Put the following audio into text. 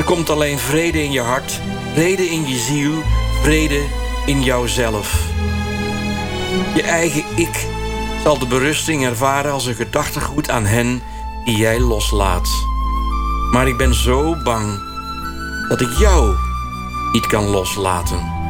Er komt alleen vrede in je hart, vrede in je ziel, vrede in jouzelf. Je eigen ik zal de berusting ervaren als een gedachtegoed aan hen die jij loslaat. Maar ik ben zo bang dat ik jou niet kan loslaten.